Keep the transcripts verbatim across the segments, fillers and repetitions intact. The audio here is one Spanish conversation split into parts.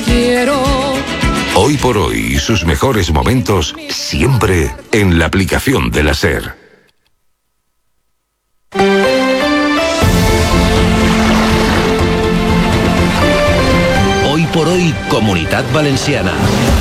quiero. Hoy por hoy, sus mejores momentos siempre en la aplicación de la SER. Hoy por hoy, Comunitat Valenciana.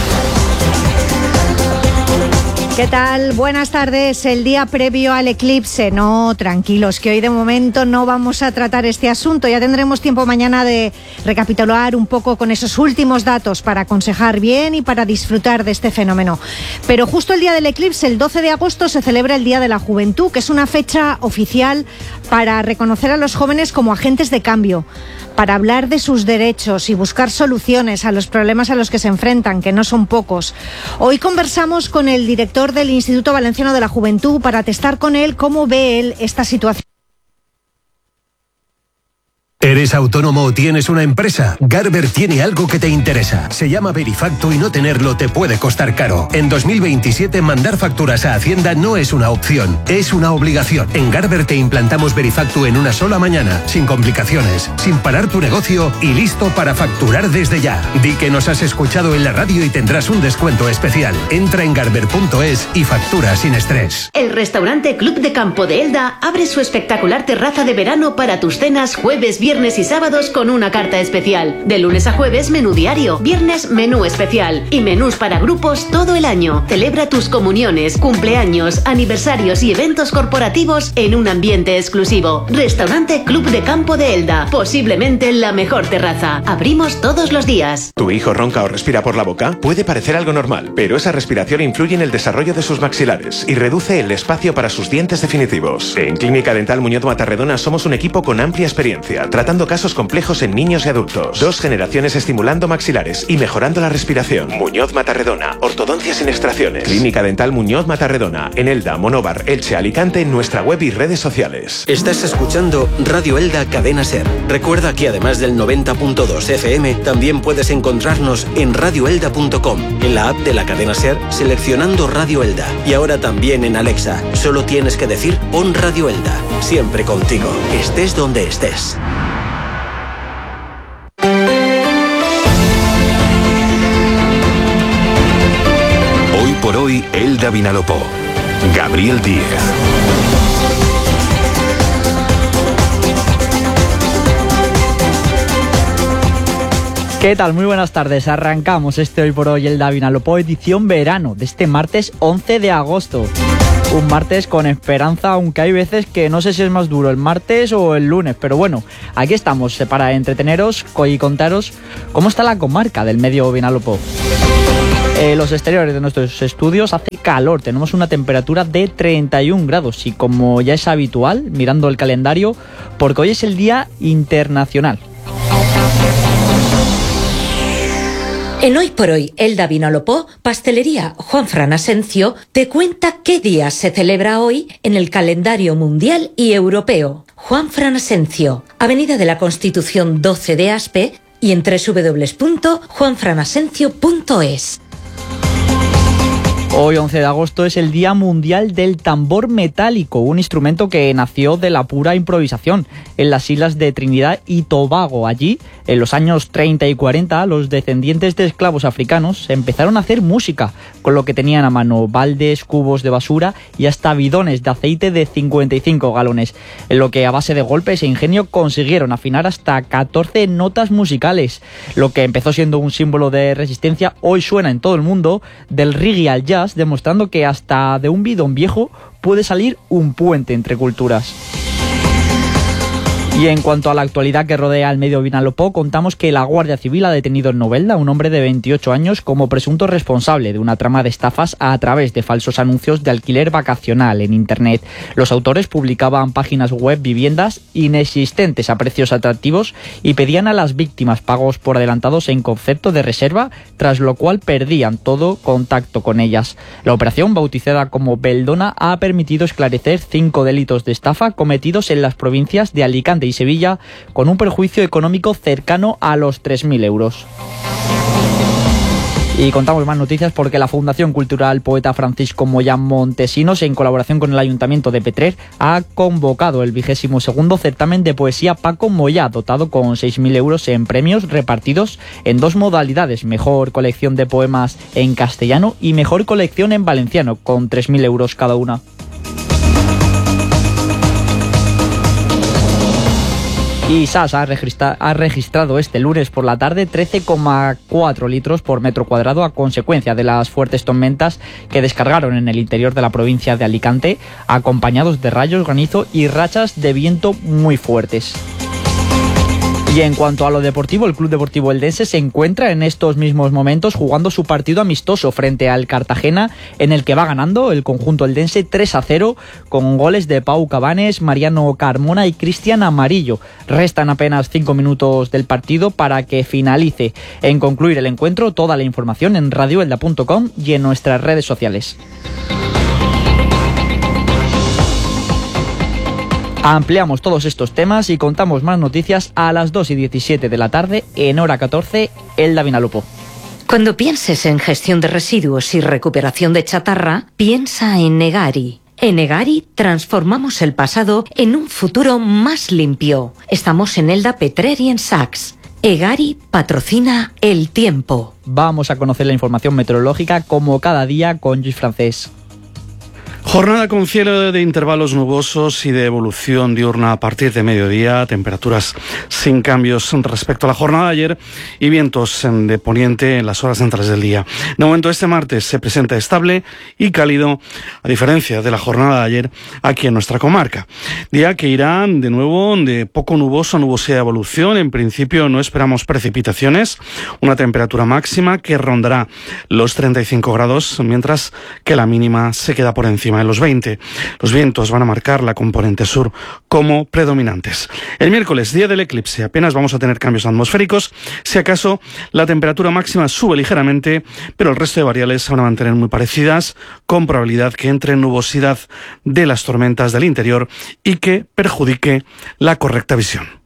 ¿Qué tal? Buenas tardes. El día previo al eclipse. No, tranquilos, que hoy de momento no vamos a tratar este asunto. Ya tendremos tiempo mañana de recapitular un poco con esos últimos datos para aconsejar bien y para disfrutar de este fenómeno. Pero justo el día del eclipse, el doce de agosto, se celebra el Día de la Juventud, que es una fecha oficial para reconocer a los jóvenes como agentes de cambio, para hablar de sus derechos y buscar soluciones a los problemas a los que se enfrentan, que no son pocos. Hoy conversamos con el director del Instituto Valenciano de la Juventud para testar con él cómo ve él esta situación. ¿Eres autónomo o tienes una empresa? Garber tiene algo que te interesa. Se llama Verifacto y no tenerlo te puede costar caro. En dos mil veintisiete, mandar facturas a Hacienda no es una opción, es una obligación. En Garber te implantamos Verifacto en una sola mañana, sin complicaciones, sin parar tu negocio y listo para facturar desde ya. Di que nos has escuchado en la radio y tendrás un descuento especial. Entra en garber punto es y factura sin estrés. El restaurante Club de Campo de Elda abre su espectacular terraza de verano para tus cenas jueves, viernes y sábados con una carta especial. De lunes a jueves, menú diario. Viernes, menú especial. Y menús para grupos todo el año. Celebra tus comuniones, cumpleaños, aniversarios y eventos corporativos en un ambiente exclusivo. Restaurante Club de Campo de Elda. Posiblemente la mejor terraza. Abrimos todos los días. ¿Tu hijo ronca o respira por la boca? Puede parecer algo normal, pero esa respiración influye en el desarrollo de sus maxilares y reduce el espacio para sus dientes definitivos. En Clínica Dental Muñoz Matarredona somos un equipo con amplia experiencia, tratando casos complejos en niños y adultos. Dos generaciones estimulando maxilares y mejorando la respiración. Muñoz Matarredona, ortodoncia sin extracciones. Clínica Dental Muñoz Matarredona, en Elda, Monóvar, Elche, Alicante, en nuestra web y redes sociales. Estás escuchando Radio Elda Cadena SER. Recuerda que además del noventa punto dos F M, también puedes encontrarnos en radio elda punto com, en la app de la cadena SER, seleccionando Radio Elda. Y ahora también en Alexa. Solo tienes que decir pon Radio Elda. Siempre contigo, estés donde estés. Hoy por hoy, Elda Vinalopó. Gabriel Díez. ¿Qué tal? Muy buenas tardes. Arrancamos este Hoy por Hoy Elda Vinalopó edición verano de este martes once de agosto. Un martes con esperanza, aunque hay veces que no sé si es más duro el martes o el lunes, pero bueno, aquí estamos para entreteneros y contaros cómo está la comarca del medio Vinalopó. Eh, los exteriores de nuestros estudios hace calor, tenemos una temperatura de treinta y un grados y como ya es habitual, mirando el calendario, porque hoy es el Día Internacional. En Hoy por Hoy, Elda Vinalopó, Pastelería Juanfran Asencio te cuenta qué día se celebra hoy en el calendario mundial y europeo. Juanfran Asencio, Avenida de la Constitución doce de Aspe y en doble u doble u doble u punto juanfran asencio punto es. Hoy, once de agosto, es el Día Mundial del Tambor Metálico, un instrumento que nació de la pura improvisación en las islas de Trinidad y Tobago. Allí, en los años treinta y cuarenta, los descendientes de esclavos africanos empezaron a hacer música con lo que tenían a mano: baldes, cubos de basura y hasta bidones de aceite de cincuenta y cinco galones, en lo que a base de golpes e ingenio consiguieron afinar hasta catorce notas musicales. Lo que empezó siendo un símbolo de resistencia, hoy suena en todo el mundo, del reggae al jazz, demostrando que hasta de un bidón viejo puede salir un puente entre culturas. Y en cuanto a la actualidad que rodea al medio Vinalopó, contamos que la Guardia Civil ha detenido en Novelda a un hombre de veintiocho años como presunto responsable de una trama de estafas a través de falsos anuncios de alquiler vacacional en Internet. Los autores publicaban páginas web viviendas inexistentes a precios atractivos y pedían a las víctimas pagos por adelantados en concepto de reserva, tras lo cual perdían todo contacto con ellas. La operación, bautizada como Beldona, ha permitido esclarecer cinco delitos de estafa cometidos en las provincias de Alicante y Sevilla, con un perjuicio económico cercano a los tres mil euros. Y contamos más noticias porque la Fundación Cultural Poeta Francisco Moyán Montesinos, en colaboración con el Ayuntamiento de Petrer, ha convocado el vigésimo segundo certamen de poesía Paco Moyá, dotado con seis mil euros en premios repartidos en dos modalidades: mejor colección de poemas en castellano y mejor colección en valenciano, con tres mil euros cada una. Y Sas ha, registra- ha registrado este lunes por la tarde trece coma cuatro litros por metro cuadrado a consecuencia de las fuertes tormentas que descargaron en el interior de la provincia de Alicante, acompañados de rayos, granizo y rachas de viento muy fuertes. Y en cuanto a lo deportivo, el Club Deportivo Eldense se encuentra en estos mismos momentos jugando su partido amistoso frente al Cartagena, en el que va ganando el conjunto eldense tres a cero con goles de Pau Cabanes, Mariano Carmona y Cristian Amarillo. Restan apenas cinco minutos del partido para que finalice. En concluir el encuentro, toda la información en radio elda punto com y en nuestras redes sociales. Ampliamos todos estos temas y contamos más noticias a las dos y diecisiete de la tarde en hora catorce, Elda Vinalopó. Cuando pienses en gestión de residuos y recuperación de chatarra, piensa en Egari. En Egari transformamos el pasado en un futuro más limpio. Estamos en Elda, Petrer y en Sax. Egari patrocina el tiempo. Vamos a conocer la información meteorológica como cada día con Luis Francés. Jornada con cielo de intervalos nubosos y de evolución diurna a partir de mediodía, temperaturas sin cambios respecto a la jornada de ayer y vientos de poniente en las horas centrales del día. De momento, este martes se presenta estable y cálido, a diferencia de la jornada de ayer aquí en nuestra comarca. Día que irá de nuevo de poco nuboso a nubosidad de evolución. En principio no esperamos precipitaciones, una temperatura máxima que rondará los treinta y cinco grados, mientras que la mínima se queda por encima de los veinte. Los vientos van a marcar la componente sur como predominantes. El miércoles, día del eclipse, apenas vamos a tener cambios atmosféricos. Si acaso, la temperatura máxima sube ligeramente, pero el resto de variables se van a mantener muy parecidas, con probabilidad que entre nubosidad de las tormentas del interior y que perjudique la correcta visión.